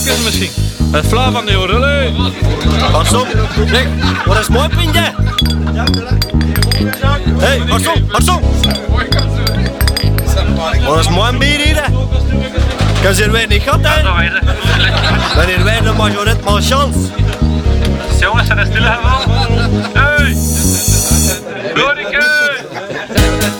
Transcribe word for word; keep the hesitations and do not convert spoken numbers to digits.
Even misschien. Het Fla van de Jorelle. Pas op. Zeg, wat is mooi pintje? Hé, hey, pas op, pas op. Wat is mooi bier hier? Ik heb ze er weer niet gehad, hè? Dan hier wij de majoret malchance.